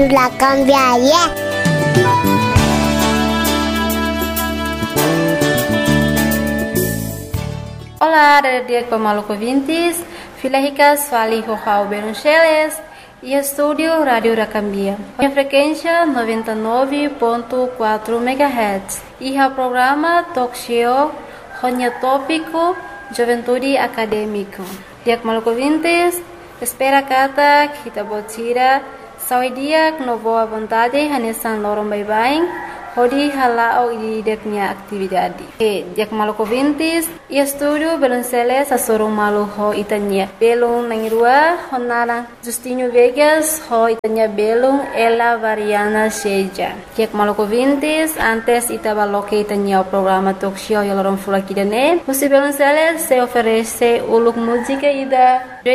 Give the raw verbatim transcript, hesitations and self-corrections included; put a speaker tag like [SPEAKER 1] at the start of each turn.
[SPEAKER 1] La cambiaria.
[SPEAKER 2] Olá, dia com maluco vintes, filhas fali João Beruncheles e estúdio Rádio Racambia. A frequência noventa e nove ponto quatro megahertz e o programa Talk Show Ronya Tópico Juventude Acadêmico. Dia com maluco vintes, espera kata kita botira sawi dia com boa vontade hanesan lorong bye-bye. Hodi halao ideknya atividade. E dia que maluco vintes e estúdio Beruncheles a soro malu ho itanya. Belum nangirua honara Justinho Vegas ho itanya belum ela variana seja. Dia que maluco vintes antes itaba loke itanya o programa talk show yoloron fulakidane. Musi Beruncheles se oferece uluk música ida